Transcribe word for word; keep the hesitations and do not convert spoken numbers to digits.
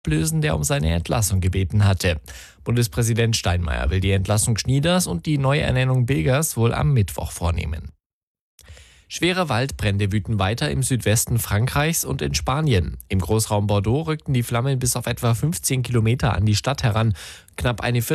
ablösen, der um seine Entlassung gebeten hatte. Bundespräsident Steinmeier will die Entlassung Schnieders und die Neuernennung Bilgers wohl am Mittwoch vornehmen. Schwere Waldbrände wüten weiter im Südwesten Frankreichs und in Spanien. Im Großraum Bordeaux rückten die Flammen bis auf etwa fünfzehn Kilometer an die Stadt heran. Knapp eine